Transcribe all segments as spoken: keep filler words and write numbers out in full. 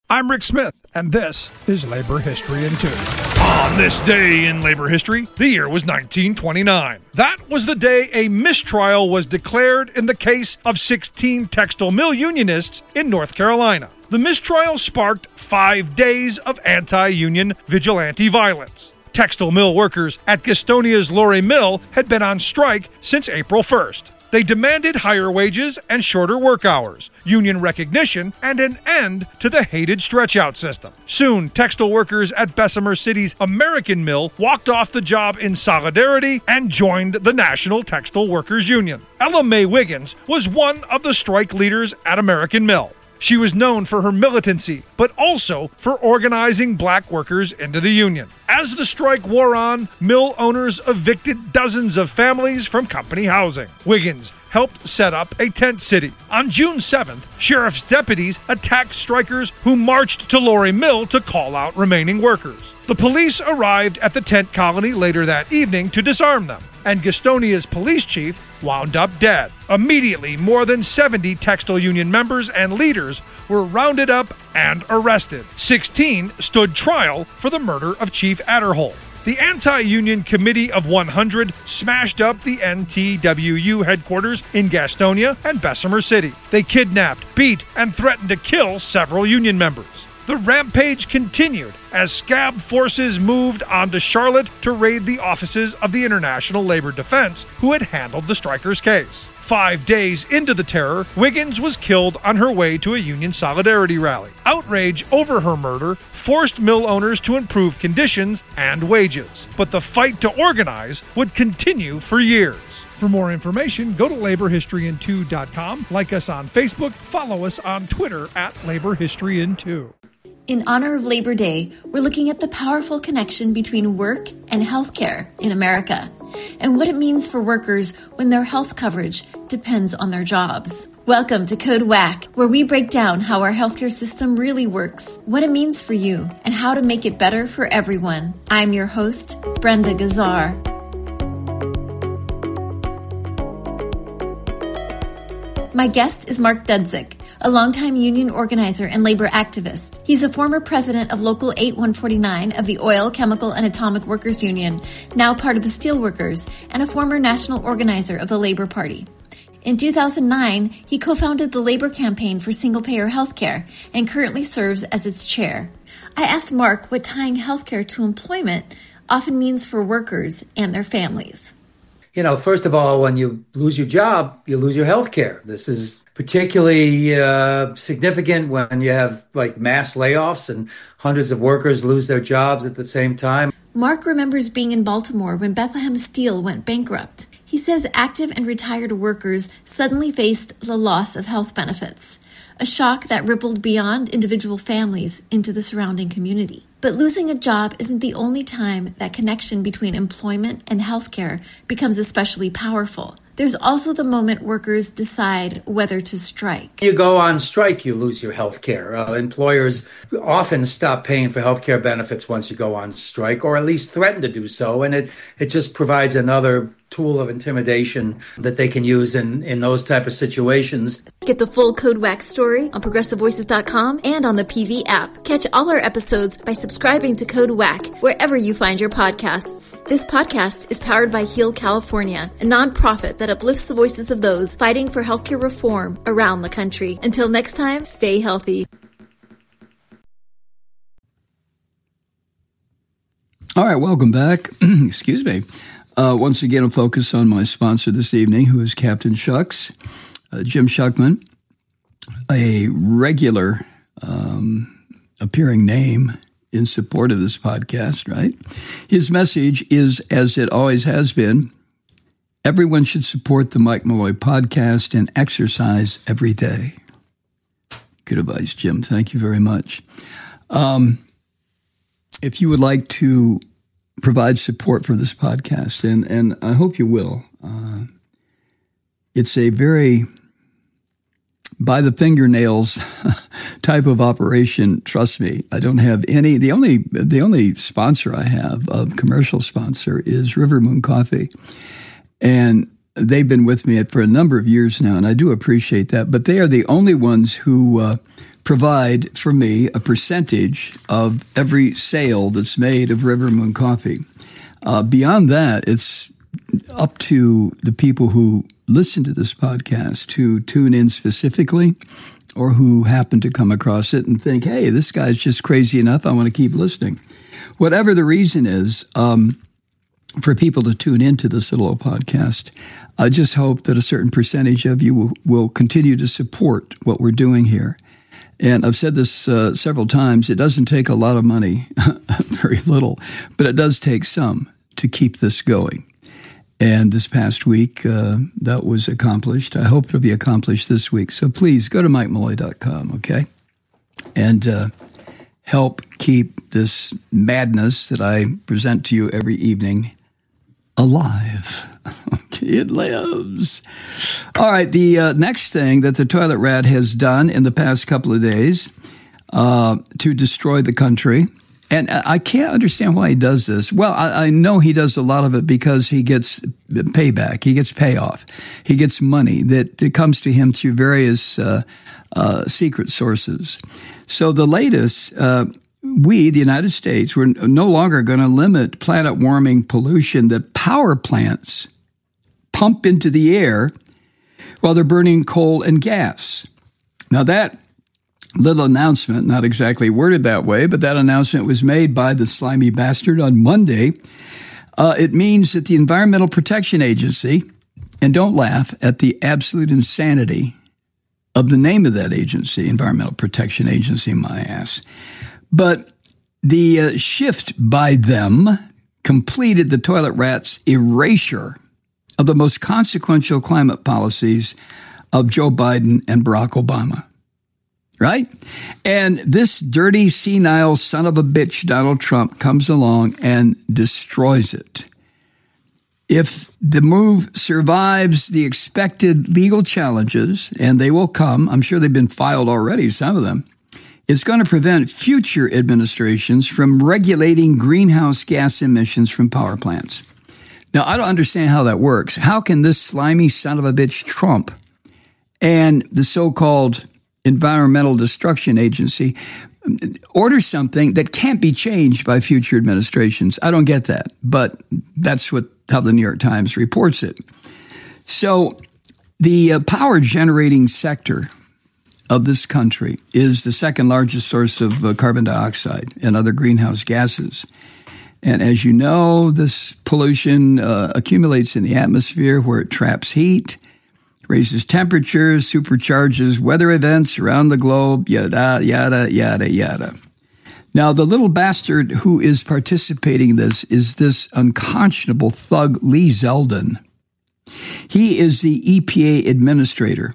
I'm Rick Smith, and this is Labor History in Two. On this day in labor history, the year was nineteen twenty-nine. That was the day a mistrial was declared in the case of sixteen textile mill unionists in North Carolina. The mistrial sparked five days of anti-union vigilante violence. Textile mill workers at Gastonia's Lorry Mill had been on strike since April first. They demanded higher wages and shorter work hours, union recognition, and an end to the hated stretch-out system. Soon, textile workers at Bessemer City's American Mill walked off the job in solidarity and joined the National Textile Workers Union. Ella Mae Wiggins was one of the strike leaders at American Mill. She was known for her militancy, but also for organizing black workers into the union. As the strike wore on, mill owners evicted dozens of families from company housing. Wiggins helped set up a tent city. On June seventh, sheriff's deputies attacked strikers who marched to Lorry Mill to call out remaining workers. The police arrived at the tent colony later that evening to disarm them, and Gastonia's police chief wound up dead. Immediately, more than seventy textile union members and leaders were rounded up and arrested. sixteen stood trial for the murder of Chief Adderholt. The Anti-Union Committee of one hundred smashed up the N T W U headquarters in Gastonia and Bessemer City. They kidnapped, beat, and threatened to kill several union members. The rampage continued as scab forces moved onto Charlotte to raid the offices of the International Labor Defense, who had handled the strikers' case. Five days into the terror, Wiggins was killed on her way to a union solidarity rally. Outrage over her murder forced mill owners to improve conditions and wages. But the fight to organize would continue for years. For more information, go to labor history in two dot com, like us on Facebook, follow us on Twitter at Labor History in two. In honor of Labor Day, we're looking at the powerful connection between work and healthcare in America, and what it means for workers when their health coverage depends on their jobs. Welcome to Code Whack, where we break down how our healthcare system really works, what it means for you, and how to make it better for everyone. I'm your host, Brenda Gazzar. My guest is Mark Dudzik, a longtime union organizer and labor activist. He's a former president of Local eight one forty-nine of the Oil, Chemical, and Atomic Workers Union, now part of the Steelworkers, and a former national organizer of the Labor Party. In two thousand nine, he co-founded the Labor Campaign for Single-Payer Healthcare and currently serves as its chair. I asked Mark what tying healthcare to employment often means for workers and their families. You know, first of all, when you lose your job, you lose your health care. This is particularly uh, significant when you have like mass layoffs and hundreds of workers lose their jobs at the same time. Mark remembers being in Baltimore when Bethlehem Steel went bankrupt. He says active and retired workers suddenly faced the loss of health benefits, a shock that rippled beyond individual families into the surrounding community. But losing a job isn't the only time that connection between employment and healthcare becomes especially powerful. There's also the moment workers decide whether to strike. You go on strike, you lose your health care. Uh, employers often stop paying for health care benefits once you go on strike, or at least threaten to do so. And it, it just provides another tool of intimidation that they can use in, in those type of situations. Get the full Code Whack story on progressive voices dot com and on the P V app. Catch all our episodes by subscribing to Code Whack wherever you find your podcasts. This podcast is powered by Heal California, a nonprofit that uplifts the voices of those fighting for healthcare reform around the country. Until next time, stay healthy. All right, welcome back. Excuse me. Uh, once again, I'll focus on my sponsor this evening, who is Captain Shucks, uh, Jim Shuckman, a regular um, appearing name in support of this podcast, right? His message is, as it always has been, everyone should support the Mike Malloy podcast and exercise every day. Good advice, Jim. Thank you very much. Um, if you would like to provide support for this podcast, and, and I hope you will. Uh, it's a very by the fingernails type of operation. Trust me, I don't have any. The only the only sponsor I have, a commercial sponsor, is River Moon Coffee, and they've been with me for a number of years now, and I do appreciate that. But they are the only ones who uh, provide for me a percentage of every sale that's made of River Moon Coffee. Uh, beyond that, it's up to the people who listen to this podcast to tune in specifically, or who happen to come across it and think, hey, this guy's just crazy enough, I want to keep listening. Whatever the reason is, um, for people to tune into this little podcast, I just hope that a certain percentage of you will, will continue to support what we're doing here. And I've said this uh, several times, it doesn't take a lot of money, very little, but it does take some to keep this going. And this past week, uh, that was accomplished. I hope it'll be accomplished this week. So please go to mike malloy dot com, okay? And uh, help keep this madness that I present to you every evening alive. Okay, it lives. All right, the uh, next thing that the toilet rat has done in the past couple of days uh, to destroy the country, and I can't understand why he does this. Well, I, I know he does a lot of it because he gets payback. He gets payoff. He gets money that, that comes to him through various uh, uh, secret sources. So the latest, uh, we, the United States, we're no longer going to limit planet warming pollution that power plants pump into the air while they're burning coal and gas. Now that little announcement, not exactly worded that way, but that announcement was made by the slimy bastard on Monday. Uh, it means that the Environmental Protection Agency, and don't laugh at the absolute insanity of the name of that agency, Environmental Protection Agency, my ass, but the uh, shift by them completed the toilet rat's erasure of the most consequential climate policies of Joe Biden and Barack Obama. Right? And this dirty, senile son of a bitch, Donald Trump, comes along and destroys it. If the move survives the expected legal challenges, and they will come, I'm sure they've been filed already, some of them, it's going to prevent future administrations from regulating greenhouse gas emissions from power plants. Now, I don't understand how that works. How can this slimy son of a bitch Trump and the so-called Environmental Destruction Agency order something that can't be changed by future administrations? I don't get that, but that's what how the New York Times reports it. So the uh, power generating sector of this country is the second largest source of uh, carbon dioxide and other greenhouse gases. And as you know, this pollution uh, accumulates in the atmosphere where it traps heat, raises temperatures, supercharges weather events around the globe, yada, yada, yada, yada. Now, the little bastard who is participating in this is this unconscionable thug, Lee Zeldin. He is the E P A administrator.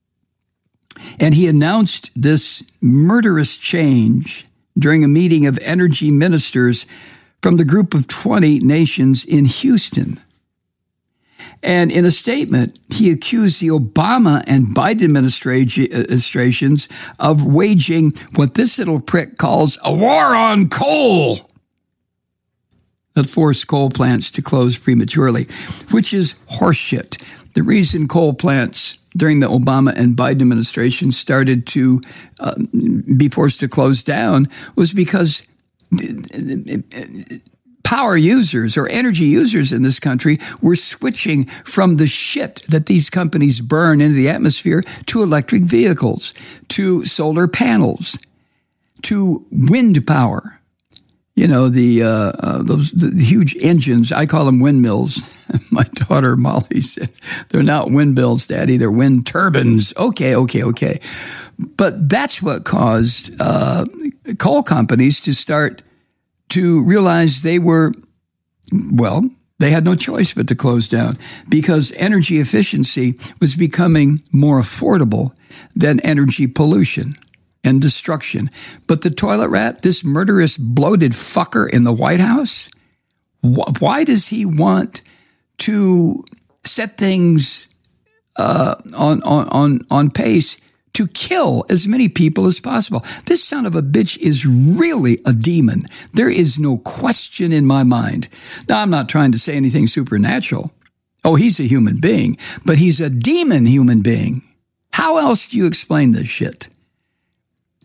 And he announced this murderous change during a meeting of energy ministers from the group of twenty nations in Houston. And in a statement, he accused the Obama and Biden administrations of waging what this little prick calls a war on coal that forced coal plants to close prematurely, which is horseshit. The reason coal plants during the Obama and Biden administration started to uh, be forced to close down was because power users or energy users in this country were switching from the shit that these companies burn into the atmosphere to electric vehicles, to solar panels, to wind power. You know, the, uh, uh, those the huge engines, I call them windmills. My daughter Molly said, they're not windmills, Daddy, they're wind turbines. Okay, okay, okay. But that's what caused uh, coal companies to start to realize they were, well, they had no choice but to close down because energy efficiency was becoming more affordable than energy pollution and destruction. But the toilet rat, this murderous, bloated fucker in the White House, wh- why does he want to set things uh, on, on, on, on pace to kill as many people as possible? This son of a bitch is really a demon. There is no question in my mind. Now, I'm not trying to say anything supernatural. Oh, he's a human being, but he's a demon human being. How else do you explain this shit?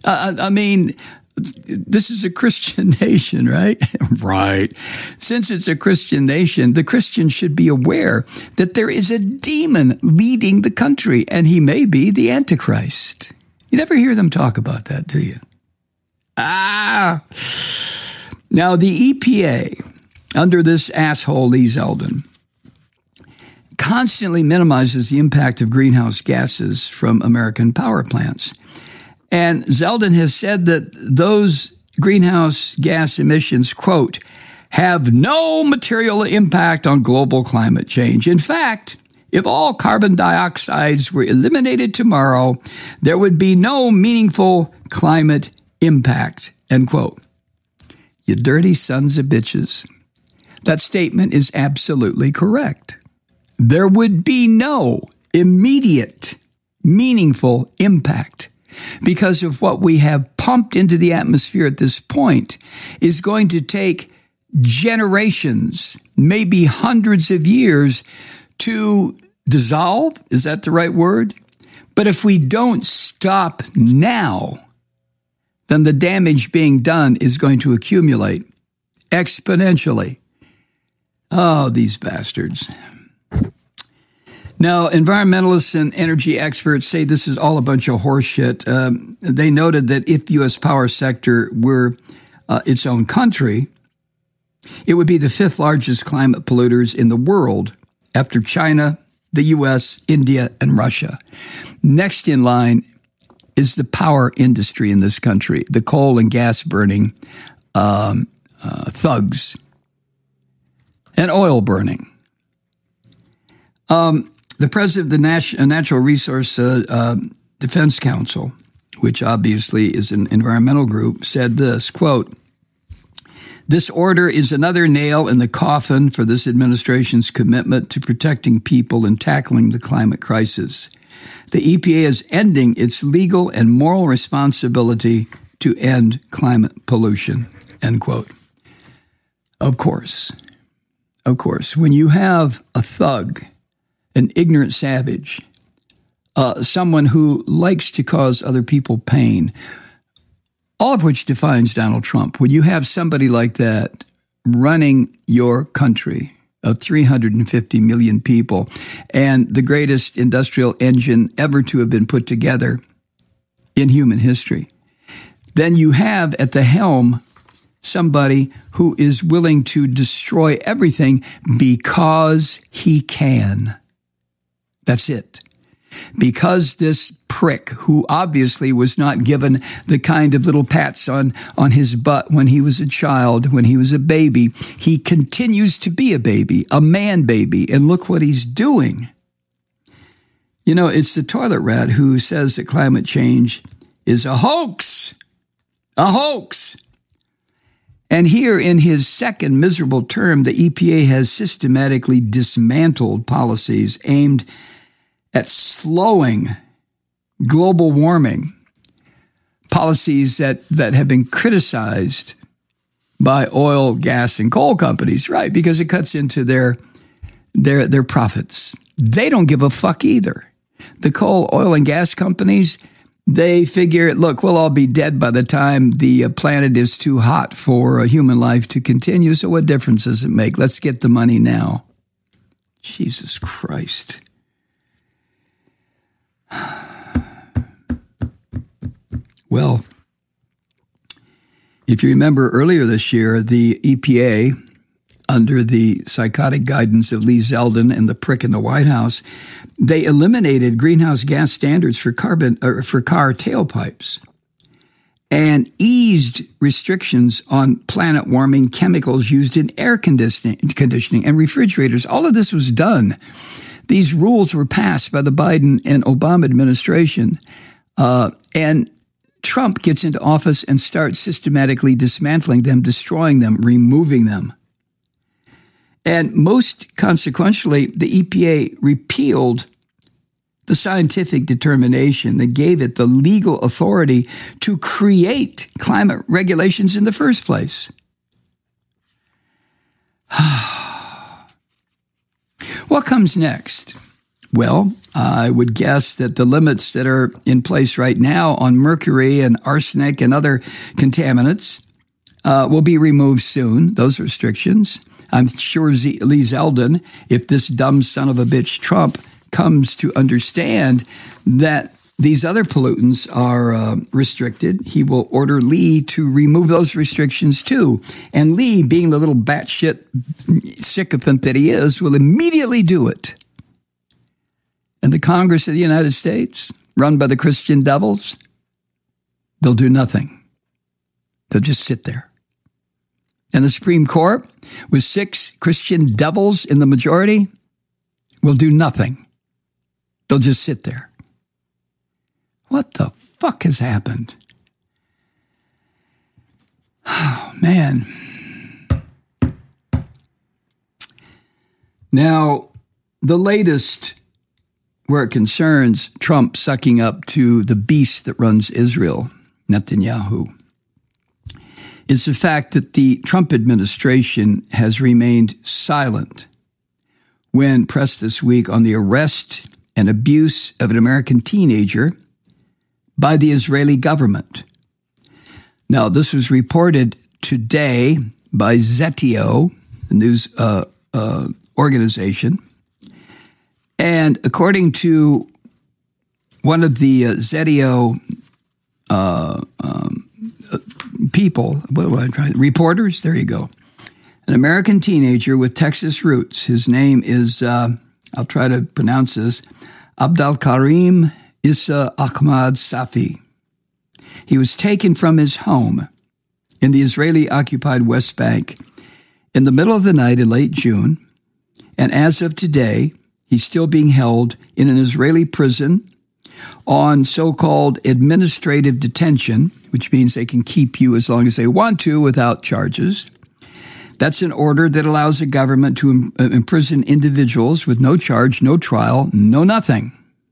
Uh, I mean, this is a Christian nation, right? Right. Since it's a Christian nation, the Christian should be aware that there is a demon leading the country, and he may be the Antichrist. You never hear them talk about that, do you? Ah! Now, the E P A, under this asshole, Lee Zeldin, constantly minimizes the impact of greenhouse gases from American power plants. And Zeldin has said that those greenhouse gas emissions, quote, have no material impact on global climate change. In fact, if all carbon dioxides were eliminated tomorrow, there would be no meaningful climate impact, end quote. You dirty sons of bitches. That statement is absolutely correct. There would be no immediate, meaningful impact because of what we have pumped into the atmosphere at this point is going to take generations, maybe hundreds of years to dissolve. Is that the right word? But if we don't stop now, then the damage being done is going to accumulate exponentially. Oh, these bastards. Now, environmentalists and energy experts say this is all a bunch of horseshit. Um, they noted that if U S power sector were uh, its own country, it would be the fifth largest climate polluters in the world after China, the U S, India, and Russia. Next in line is the power industry in this country, the coal and gas burning um, uh, thugs and oil burning. Um, the president of the Nat- Natural Resource uh, uh, Defense Council, which obviously is an environmental group, said this, quote, "This order is another nail in the coffin for this administration's commitment to protecting people and tackling the climate crisis. The E P A is ending its legal and moral responsibility to end climate pollution," end quote. Of course, of course, when you have a thug, an ignorant savage, uh, someone who likes to cause other people pain, all of which defines Donald Trump. When you have somebody like that running your country of three hundred fifty million people and the greatest industrial engine ever to have been put together in human history, then you have at the helm somebody who is willing to destroy everything because he can. That's it. Because this prick, who obviously was not given the kind of little pats on, on his butt when he was a child, when he was a baby, he continues to be a baby, a man baby, and look what he's doing. You know, it's the toilet rat who says that climate change is a hoax, a hoax. And here in his second miserable term, the E P A has systematically dismantled policies aimed at slowing global warming, policies that, that have been criticized by oil, gas, and coal companies, right? Because it cuts into their, their, their profits. They don't give a fuck either. The coal, oil, and gas companies, they figure, look, we'll all be dead by the time the planet is too hot for a human life to continue, so what difference does it make? Let's get the money now. Jesus Christ. Well, if you remember earlier this year, the E P A, under the psychotic guidance of Lee Zeldin and the prick in the White House, they eliminated greenhouse gas standards for carbon or for car tailpipes and eased restrictions on planet-warming chemicals used in air conditioning, conditioning and refrigerators. All of this was done. These rules were passed by the Biden and Obama administration, uh, and Trump gets into office and starts systematically dismantling them, destroying them, removing them. And most consequentially, the E P A repealed the scientific determination that gave it the legal authority to create climate regulations in the first place. What comes next? Well, I would guess that the limits that are in place right now on mercury and arsenic and other contaminants uh, will be removed soon, those restrictions. I'm sure Z- Lee Zeldin, if this dumb son of a bitch Trump comes to understand that these other pollutants are uh, restricted, he will order Lee to remove those restrictions too. And Lee, being the little batshit sycophant that he is, will immediately do it. And the Congress of the United States, run by the Christian devils, they'll do nothing. They'll just sit there. And the Supreme Court, with six Christian devils in the majority, will do nothing. They'll just sit there. What the fuck has happened? Oh, man. Now, the latest, where it concerns Trump sucking up to the beast that runs Israel, Netanyahu, is the fact that the Trump administration has remained silent when pressed this week on the arrest and abuse of an American teenager by the Israeli government. Now, this was reported today by Zetio, the news uh, uh, organization. And according to one of the uh, Zetio uh, um, uh, people, what am I trying? Reporters, there you go. An American teenager with Texas roots. His name is, uh, I'll try to pronounce this, Abdalkarim Issa Ahmad Safi. He was taken from his home in the Israeli-occupied West Bank in the middle of the night in late June, and as of today, he's still being held in an Israeli prison on so-called administrative detention, which means they can keep you as long as they want to without charges. That's an order that allows the government to im- imprison individuals with no charge, no trial, no nothing.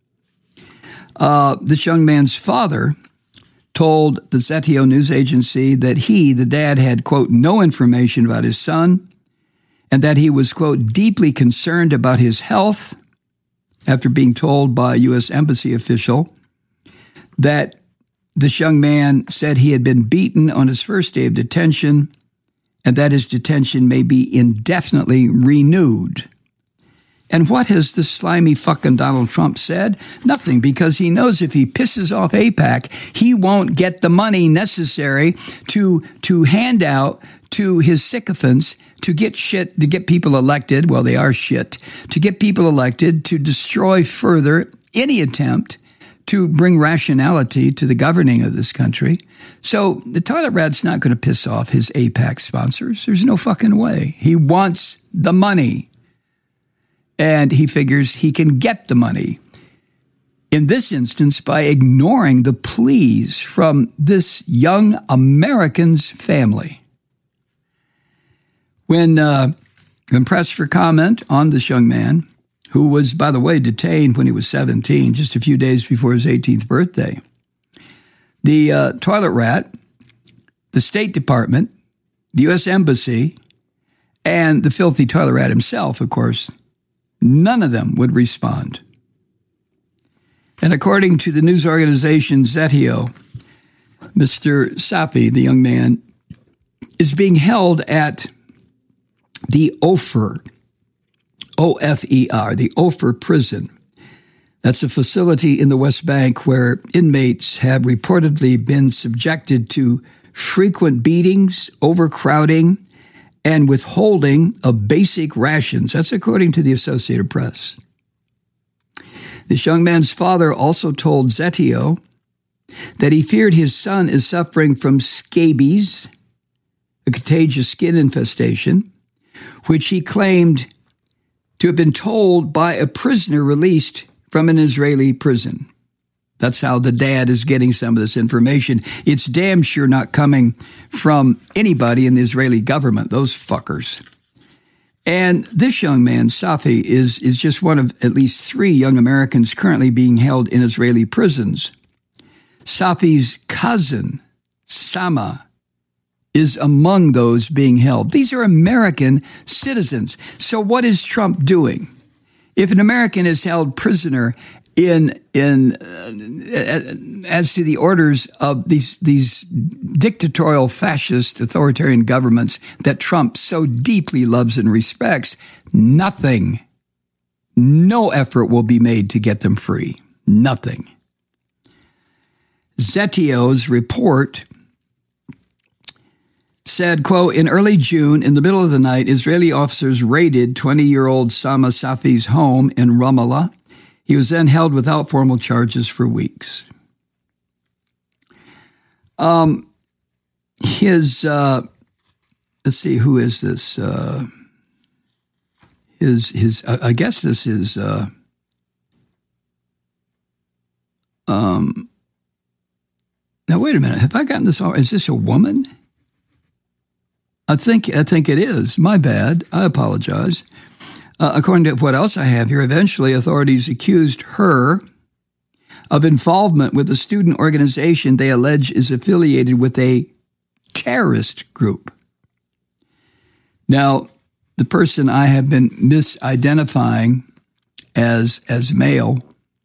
Uh, this young man's father told the Zetio news agency that he, the dad, had, quote, no information about his son, and that he was, quote, deeply concerned about his health after being told by a U S embassy official that this young man said he had been beaten on his first day of detention and that his detention may be indefinitely renewed. And what has the slimy fucking Donald Trump said? Nothing, because he knows if he pisses off AIPAC, he won't get the money necessary to to hand out to his sycophants to get shit, to get people elected, well, they are shit, to get people elected, to destroy further any attempt to bring rationality to the governing of this country. So the toilet rat's not going to piss off his AIPAC sponsors. There's no fucking way. He wants the money. And he figures he can get the money, in this instance, by ignoring the pleas from this young American's family. When, uh, when pressed for comment on this young man, who was, by the way, detained when he was seventeen, just a few days before his eighteenth birthday, the uh, toilet rat, the State Department, the U S Embassy, and the filthy toilet rat himself, of course, none of them would respond. And according to the news organization Zetio, Mister Safi, the young man, is being held at the Ofer, O F E R, the Ofer prison. That's a facility in the West Bank where inmates have reportedly been subjected to frequent beatings, overcrowding, and withholding of basic rations. That's according to the Associated Press. This young man's father also told Zetio that he feared his son is suffering from scabies, a contagious skin infestation, which he claimed to have been told by a prisoner released from an Israeli prison. That's how the dad is getting some of this information. It's damn sure not coming from anybody in the Israeli government, those fuckers. And this young man, Safi, is, is just one of at least three young Americans currently being held in Israeli prisons. Safi's cousin, Sama, is among those being held. These are American citizens. So what is Trump doing? If an American is held prisoner in in uh, as to the orders of these these dictatorial, fascist, authoritarian governments that Trump so deeply loves and respects, nothing, no effort will be made to get them free. Nothing. Zetio's report said, quote, in early June, in the middle of the night, Israeli officers raided twenty-year-old Sama Safi's home in Ramallah. He was then held without formal charges for weeks. Um, his, uh, let's see, who is this? Uh, his, his, uh, I guess this is, uh, um, now wait a minute, have I gotten this all? Is this a woman? I think I think it is. My bad. I apologize. Uh, according to what else I have here, eventually authorities accused her of involvement with a student organization they allege is affiliated with a terrorist group. Now, the person I have been misidentifying as as male.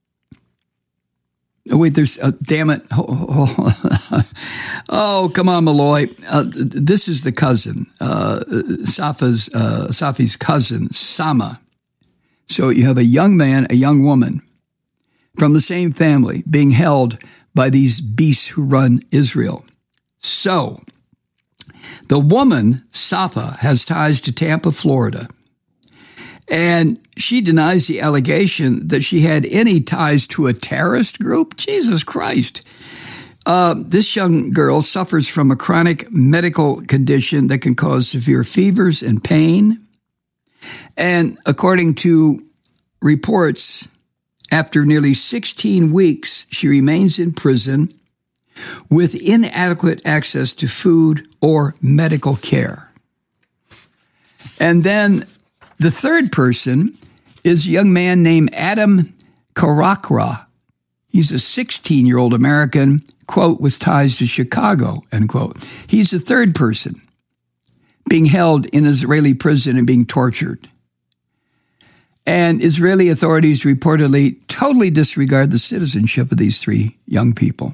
Oh, wait, there's, uh, damn it. Oh, oh, oh, come on, Malloy. Uh, this is the cousin, uh, Safa's, uh, Safi's cousin, Sama. So you have a young man, a young woman from the same family being held by these beasts who run Israel. So the woman, Safa, has ties to Tampa, Florida. And she denies the allegation that she had any ties to a terrorist group. Jesus Christ. Uh, this young girl suffers from a chronic medical condition that can cause severe fevers and pain. And according to reports, after nearly sixteen weeks, she remains in prison with inadequate access to food or medical care. And then the third person is a young man named Adam Karakra. He's a sixteen-year-old American, quote, with ties to Chicago, end quote. He's the third person being held in Israeli prison and being tortured. And Israeli authorities reportedly totally disregard the citizenship of these three young people.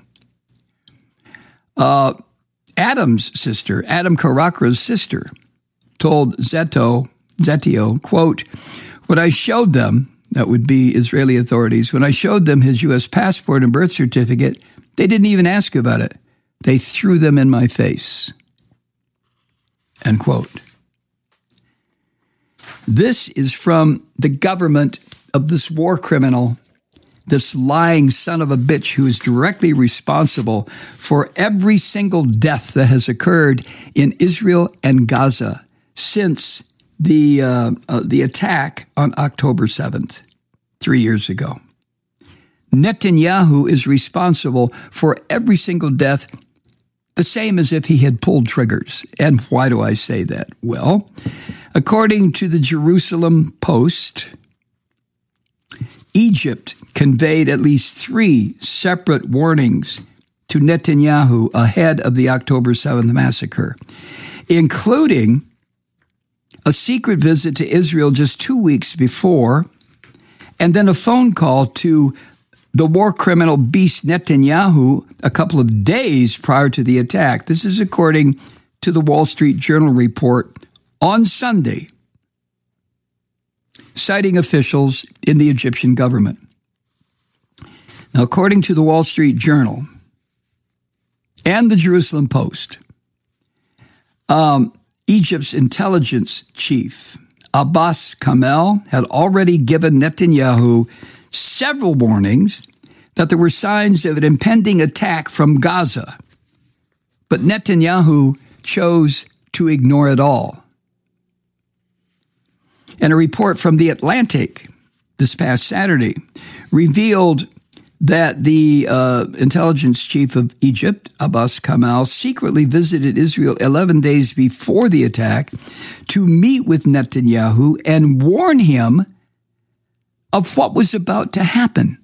Uh, Adam's sister, Adam Karakra's sister, told Zeto, Zetio, quote, when I showed them, that would be Israeli authorities, when I showed them his U S passport and birth certificate, they didn't even ask about it. They threw them in my face, end quote. This is from the government of this war criminal, this lying son of a bitch who is directly responsible for every single death that has occurred in Israel and Gaza since the uh, uh, the attack on October seventh, three years ago. Netanyahu is responsible for every single death, the same as if he had pulled triggers. And why do I say that? Well, according to the Jerusalem Post, Egypt conveyed at least three separate warnings to Netanyahu ahead of the October seventh massacre, including a secret visit to Israel just two weeks before, and then a phone call to the war criminal beast Netanyahu a couple of days prior to the attack. This is according to the Wall Street Journal report on Sunday, citing officials in the Egyptian government. Now, according to the Wall Street Journal and the Jerusalem Post, um, Egypt's intelligence chief, Abbas Kamel, had already given Netanyahu several warnings that there were signs of an impending attack from Gaza. But Netanyahu chose to ignore it all. And a report from The Atlantic this past Saturday revealed that the uh, intelligence chief of Egypt, Abbas Kamel, secretly visited Israel eleven days before the attack to meet with Netanyahu and warn him of what was about to happen.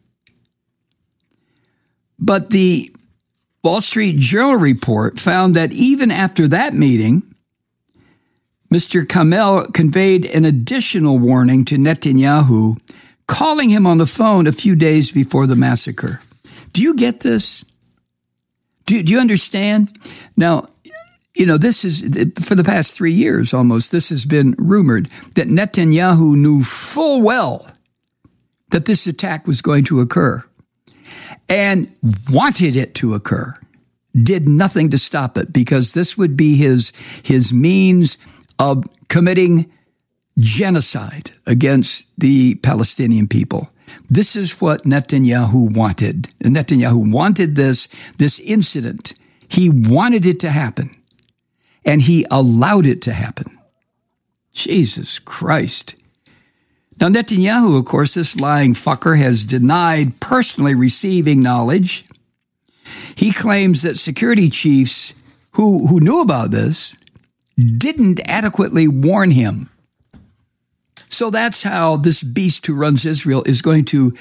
But the Wall Street Journal report found that even after that meeting, Mister Kamel conveyed an additional warning to Netanyahu, calling him on the phone a few days before the massacre. Do you get this? Do, do you understand? Now, you know, this is, for the past three years almost, this has been rumored that Netanyahu knew full well that this attack was going to occur and wanted it to occur, did nothing to stop it, because this would be his, his means of committing genocide against the Palestinian people. This is what Netanyahu wanted. And Netanyahu wanted this, this incident. He wanted it to happen. And he allowed it to happen. Jesus Christ. Now, Netanyahu, of course, this lying fucker, has denied personally receiving knowledge. He claims that security chiefs who, who knew about this didn't adequately warn him. So that's how this beast who runs Israel is going to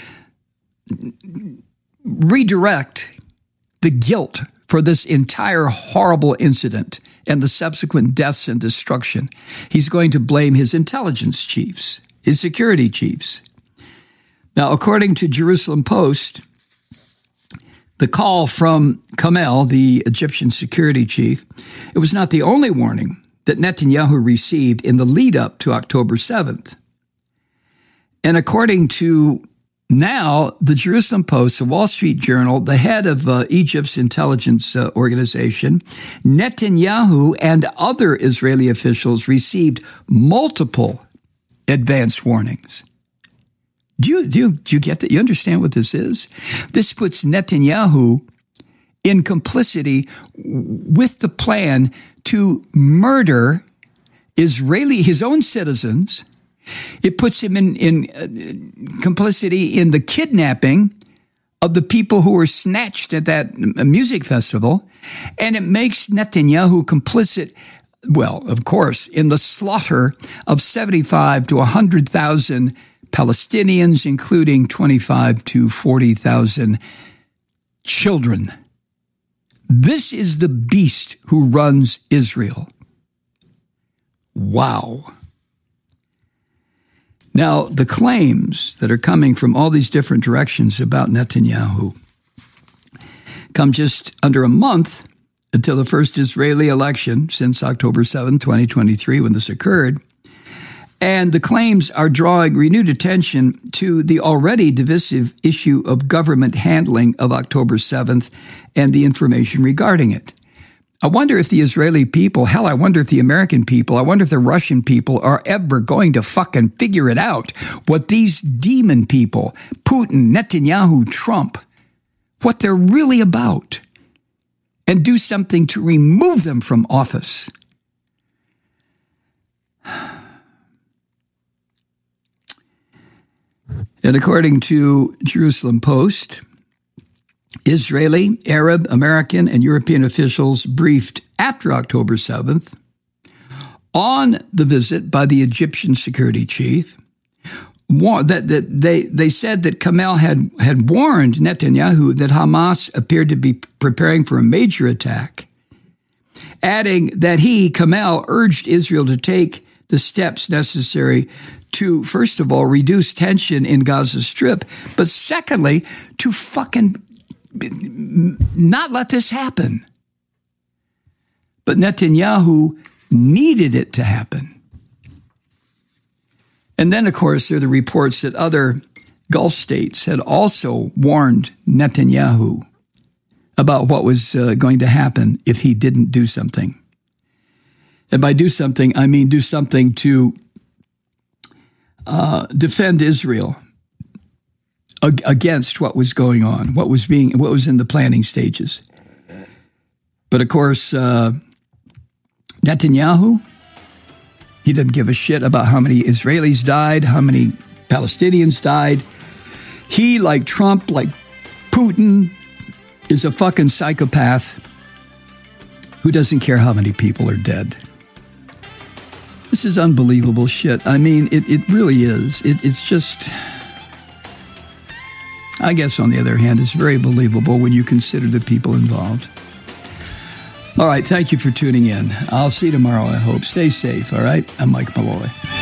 redirect the guilt for this entire horrible incident and the subsequent deaths and destruction. He's going to blame his intelligence chiefs, his security chiefs. Now, according to Jerusalem Post, the call from Kamel, the Egyptian security chief, it was not the only warning that Netanyahu received in the lead up to October seventh. And according to now the Jerusalem Post, the Wall Street Journal, the head of uh, Egypt's intelligence uh, organization, Netanyahu and other Israeli officials received multiple advance warnings. Do you, do you, do you get that? You understand what this is? This puts Netanyahu in complicity with the plan to murder Israeli, his own citizens. It puts him in, in uh, complicity in the kidnapping of the people who were snatched at that music festival. And it makes Netanyahu complicit, well, of course, in the slaughter of seventy-five to one hundred thousand Palestinians, including twenty-five to forty thousand children. This is the beast who runs Israel. Wow. Now, the claims that are coming from all these different directions about Netanyahu come just under a month until the first Israeli election since October seventh, twenty twenty-three, when this occurred. And the claims are drawing renewed attention to the already divisive issue of government handling of October seventh and the information regarding it. I wonder if the Israeli people, hell, I wonder if the American people, I wonder if the Russian people are ever going to fucking figure it out, what these demon people, Putin, Netanyahu, Trump, what they're really about, and do something to remove them from office. And according to Jerusalem Post, Israeli, Arab, American, and European officials briefed after October seventh on the visit by the Egyptian security chief that, that they, they said that Kamel had, had warned Netanyahu that Hamas appeared to be preparing for a major attack, adding that he, Kamel, urged Israel to take the steps necessary to, first of all, reduce tension in Gaza Strip, but secondly, to fucking not let this happen. But Netanyahu needed it to happen. And then, of course, there are the reports that other Gulf states had also warned Netanyahu about what was uh, going to happen if he didn't do something. And by do something, I mean do something to uh, defend Israel against what was going on, what was being, what was in the planning stages. But of course, uh, Netanyahu, he didn't give a shit about how many Israelis died, how many Palestinians died. He, like Trump, like Putin, is a fucking psychopath who doesn't care how many people are dead. This is unbelievable shit. I mean, it, it really is. It, it's just... I guess, on the other hand, it's very believable when you consider the people involved. All right, thank you for tuning in. I'll see you tomorrow, I hope. Stay safe, all right? I'm Mike Malloy.